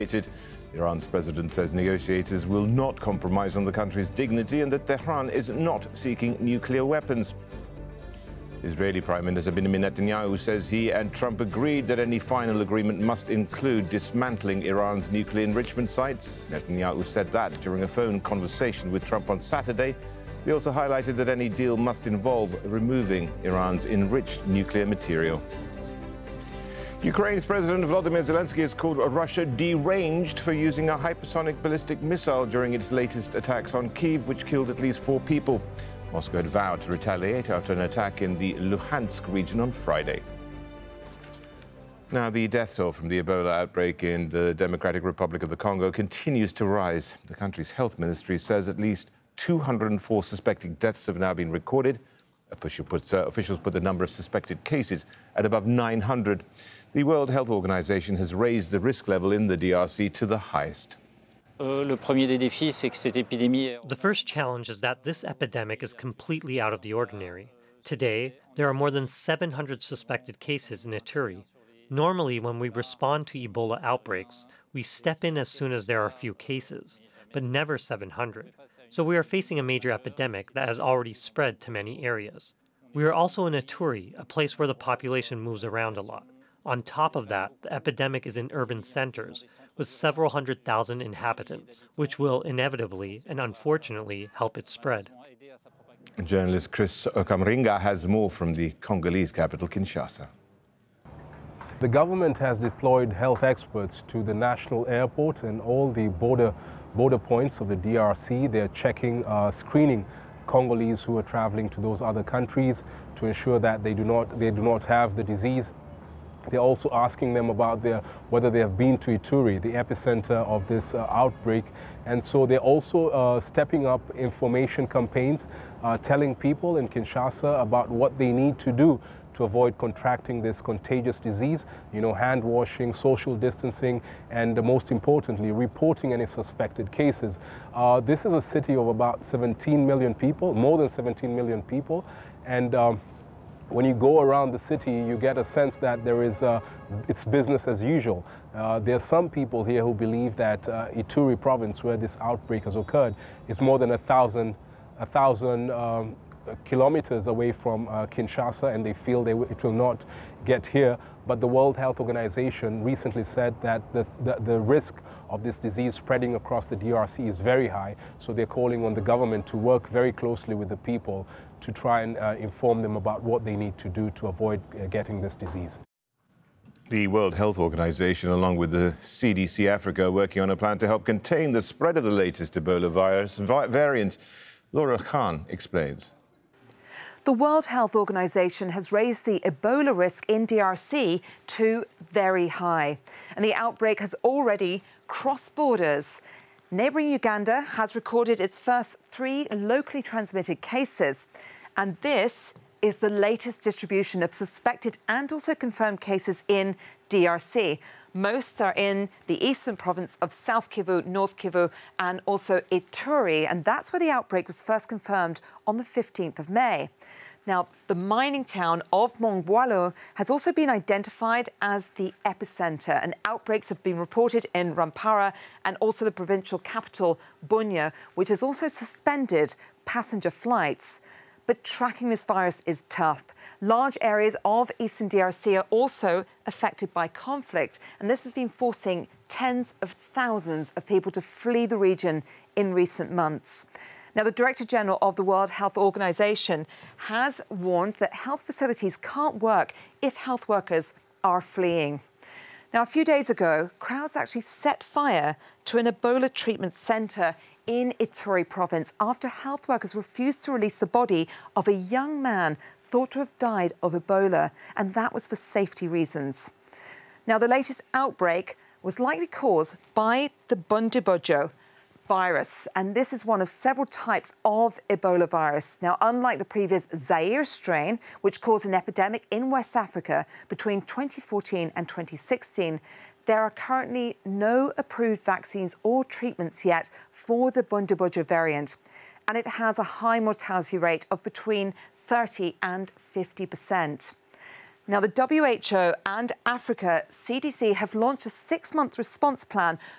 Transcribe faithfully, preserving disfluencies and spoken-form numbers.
Iran's president says negotiators will not compromise on the country's dignity and that Tehran is not seeking nuclear weapons. Israeli Prime Minister Benjamin Netanyahu says he and Trump agreed that any final agreement must include dismantling Iran's nuclear enrichment sites. Netanyahu said that during a phone conversation with Trump on Saturday. He also highlighted that any deal must involve removing Iran's enriched nuclear material. Ukraine's President Volodymyr Zelensky has called Russia deranged for using a hypersonic ballistic missile during its latest attacks on Kyiv, which killed at least four people. Moscow had vowed to retaliate after an attack in the Luhansk region on Friday. Now, the death toll from the Ebola outbreak in the Democratic Republic of the Congo continues to rise. The country's health ministry says at least two hundred four suspected deaths have now been recorded. Official puts, uh, officials put the number of suspected cases at above nine hundred. The World Health Organization has raised the risk level in the D R C to the highest. The first challenge is that this epidemic is completely out of the ordinary. Today, there are more than seven hundred suspected cases in Ituri. Normally, when we respond to Ebola outbreaks, we step in as soon as there are a few cases, but never seven hundred. So we are facing a major epidemic that has already spread to many areas. We are also in Ituri, a place where the population moves around a lot. On top of that, the epidemic is in urban centers, with several hundred thousand inhabitants, which will inevitably and unfortunately help it spread. Journalist Chris Okamringa has more from the Congolese capital, Kinshasa. The government has deployed health experts to the national airport and all the border, border points of the D R C. They're checking, uh, screening Congolese who are traveling to those other countries to ensure that they do not, they do not have the disease. They're also asking them about their, whether they have been to Ituri, the epicenter of this uh, outbreak. And so they're also uh, stepping up information campaigns, uh, telling people in Kinshasa about what they need to do to avoid contracting this contagious disease, you know, hand washing, social distancing, and uh, most importantly, reporting any suspected cases. Uh, this is a city of about seventeen million people, more than seventeen million people, and um, when you go around the city, you get a sense that there is, uh, it's business as usual. Uh, there are some people here who believe that uh, Ituri province, where this outbreak has occurred, is more than a thousand, a thousand um, kilometers away from uh, Kinshasa, and they feel they it will not get here. But the World Health Organization recently said that the, the, the risk of this disease spreading across the D R C is very high, so they're calling on the government to work very closely with the people to try and uh, inform them about what they need to do to avoid uh, getting this disease. The World Health Organization, along with the C D C Africa, are working on a plan to help contain the spread of the latest Ebola virus variant. Laura Khan explains. The World Health Organization has raised the Ebola risk in D R C to very high, and the outbreak has already crossed borders. Neighbouring Uganda has recorded its first three locally transmitted cases, and this is the latest distribution of suspected and also confirmed cases in D R C. Most are in the eastern province of South Kivu, North Kivu, and also Ituri, and that's where the outbreak was first confirmed on the fifteenth of May. Now, the mining town of Mongwalu has also been identified as the epicenter, and outbreaks have been reported in Rampara and also the provincial capital, Bunia, which has also suspended passenger flights. But tracking this virus is tough. Large areas of eastern D R C are also affected by conflict, and this has been forcing tens of thousands of people to flee the region in recent months. Now, the Director General of the World Health Organization has warned that health facilities can't work if health workers are fleeing. Now, a few days ago, crowds actually set fire to an Ebola treatment centre in Ituri province after health workers refused to release the body of a young man thought to have died of Ebola, and that was for safety reasons. Now, the latest outbreak was likely caused by the Bundibugyo virus, and this is one of several types of Ebola virus. Now, unlike the previous Zaire strain, which caused an epidemic in West Africa between twenty fourteen and twenty sixteen, there are currently no approved vaccines or treatments yet for the Bundibugyo variant, and it has a high mortality rate of between thirty and fifty percent. Now, the W H O and Africa C D C have launched a six-month response plan